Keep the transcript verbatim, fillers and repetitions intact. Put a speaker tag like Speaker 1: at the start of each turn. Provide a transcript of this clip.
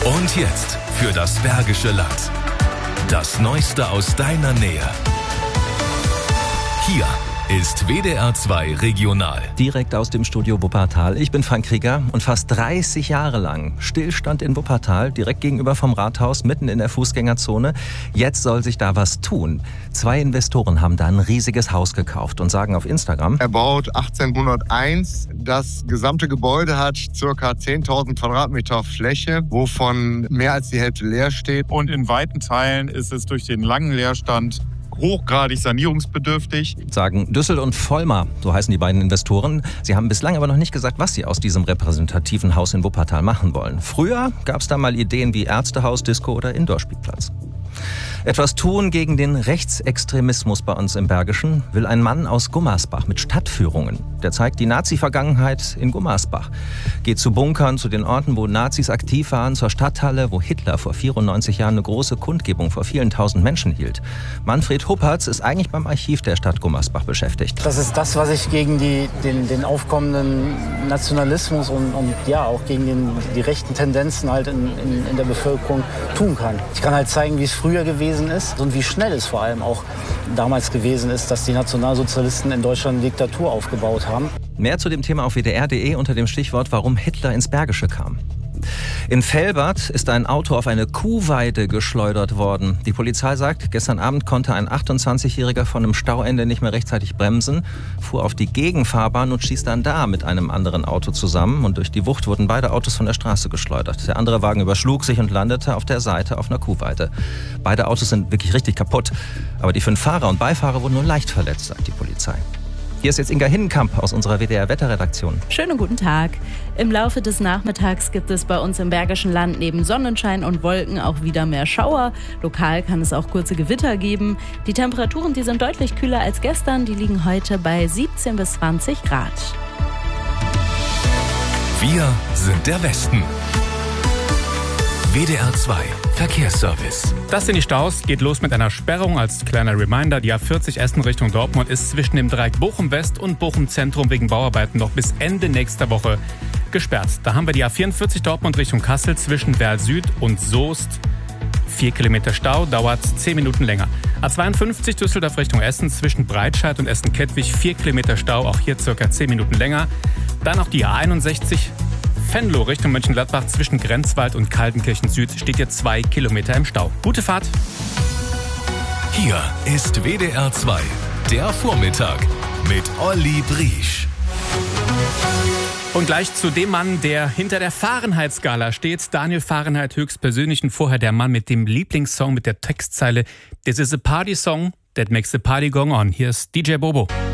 Speaker 1: Und jetzt für das Bergische Land. Das Neueste aus deiner Nähe. Hier ist W D R zwei Regional.
Speaker 2: Direkt aus dem Studio Wuppertal. Ich bin Frank Krieger und fast dreißig Jahre lang Stillstand in Wuppertal, direkt gegenüber vom Rathaus, mitten in der Fußgängerzone. Jetzt soll sich da was tun. Zwei Investoren haben da ein riesiges Haus gekauft und sagen auf Instagram:
Speaker 3: Erbaut achtzehnhunderteins. Das gesamte Gebäude hat ca. zehntausend Quadratmeter Fläche, wovon mehr als die Hälfte leer steht.
Speaker 4: Und in weiten Teilen ist es durch den langen Leerstand hochgradig sanierungsbedürftig.
Speaker 2: Sagen Düssel und Vollmer, so heißen die beiden Investoren. Sie haben bislang aber noch nicht gesagt, was sie aus diesem repräsentativen Haus in Wuppertal machen wollen. Früher gab es da mal Ideen wie Ärztehaus, Disco oder Indoorspielplatz. Etwas tun gegen den Rechtsextremismus bei uns im Bergischen will ein Mann aus Gummersbach mit Stadtführungen. Der zeigt die Nazi-Vergangenheit in Gummersbach. Geht zu Bunkern, zu den Orten, wo Nazis aktiv waren, zur Stadthalle, wo Hitler vor vierundneunzig Jahren eine große Kundgebung vor vielen tausend Menschen hielt. Manfred Huppertz ist eigentlich beim Archiv der Stadt Gummersbach beschäftigt.
Speaker 5: Das ist das, was ich gegen die, den, den aufkommenden Nationalismus und, und ja auch gegen den, die rechten Tendenzen halt in, in, in der Bevölkerung tun kann. Ich kann halt zeigen, wie es früher gewesen ist und wie schnell es vor allem auch damals gewesen ist, dass die Nationalsozialisten in Deutschland eine Diktatur aufgebaut haben.
Speaker 2: Mehr zu dem Thema auf W D R punkt de unter dem Stichwort „Warum Hitler ins Bergische kam“. In Velbert ist ein Auto auf eine Kuhweide geschleudert worden. Die Polizei sagt, gestern Abend konnte ein achtundzwanzigjähriger von einem Stauende nicht mehr rechtzeitig bremsen, fuhr auf die Gegenfahrbahn und stieß dann da mit einem anderen Auto zusammen. Und durch die Wucht wurden beide Autos von der Straße geschleudert. Der andere Wagen überschlug sich und landete auf der Seite auf einer Kuhweide. Beide Autos sind wirklich richtig kaputt. Aber die fünf Fahrer und Beifahrer wurden nur leicht verletzt, sagt die Polizei. Hier ist jetzt Inga Hinnenkamp aus unserer W D R-Wetterredaktion.
Speaker 6: Schönen guten Tag. Im Laufe des Nachmittags gibt es bei uns im Bergischen Land neben Sonnenschein und Wolken auch wieder mehr Schauer. Lokal kann es auch kurze Gewitter geben. Die Temperaturen, die sind deutlich kühler als gestern. Die liegen heute bei siebzehn bis zwanzig Grad.
Speaker 1: Wir sind der Westen. W D R zwei Verkehrsservice.
Speaker 7: Das sind die Staus. Geht los mit einer Sperrung. Als kleiner Reminder, die A vierzig Essen Richtung Dortmund ist zwischen dem Dreieck Bochum West und Bochum Zentrum wegen Bauarbeiten noch bis Ende nächster Woche gesperrt. Da haben wir die A vierundvierzig Dortmund Richtung Kassel zwischen Werl Süd und Soest. Vier Kilometer Stau, dauert zehn Minuten länger. A zweiundfünfzig Düsseldorf Richtung Essen zwischen Breitscheid und Essen-Kettwig. Vier Kilometer Stau, auch hier circa zehn Minuten länger. Dann noch die A einundsechzig Venlo Richtung Mönchengladbach zwischen Grenzwald und Kaltenkirchen Süd steht ihr zwei Kilometer im Stau. Gute Fahrt.
Speaker 1: Hier ist W D R zwei, der Vormittag mit Olli Briesch.
Speaker 7: Und gleich zu dem Mann, der hinter der Fahrenheit-Skala steht. Daniel Fahrenheit höchstpersönlich und vorher der Mann mit dem Lieblingssong mit der Textzeile "This is a party song that makes the party go on". Hier ist D J Bobo.